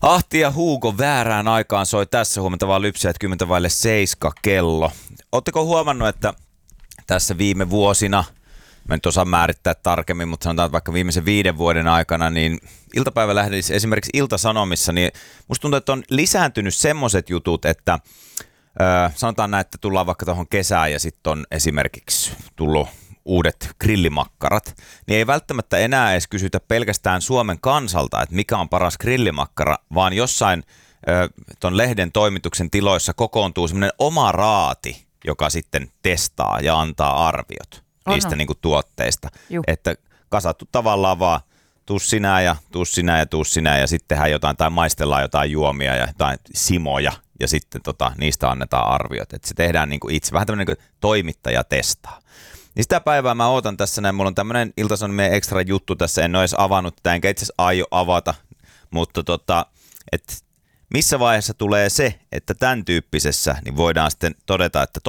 Ahti ja Hugo väärään aikaan soi tässä huomenta vaan lypsäjät 6:50 kello. Ootteko huomannut, että tässä viime vuosina, mä en nyt osaa määrittää tarkemmin, mutta sanotaan, että vaikka viimeisen 5 vuoden aikana, niin iltapäivälähdeissä, esimerkiksi Ilta-Sanomissa, niin musta tuntuu, että on lisääntynyt semmoiset jutut, että sanotaan näin, että tullaan vaikka tuohon kesään ja sitten on esimerkiksi tullut uudet grillimakkarat, niin ei välttämättä enää edes kysytä pelkästään Suomen kansalta, että mikä on paras grillimakkara, vaan jossain ton lehden toimituksen tiloissa kokoontuu semmoinen oma raati, joka sitten testaa ja antaa arviot niistä niinku tuotteista. Juh. Että kasattu tavallaan vaan tuu sinä ja tuu sinä ja tuu sinä ja sitten tehdään jotain tai maistellaan jotain juomia ja jotain simoja ja sitten niistä annetaan arviot. Että se tehdään niinku itse, vähän tämmöinen niin toimittaja testaa. Niin sitä päivää mä ootan tässä näin, mulla on tämmönen Ilta-Sanomien ekstra juttu tässä, en ole edes avannut tätä, enkä itse asiassa aio avata, mutta että missä vaiheessa tulee se, että tämän tyyppisessä, niin voidaan sitten todeta, että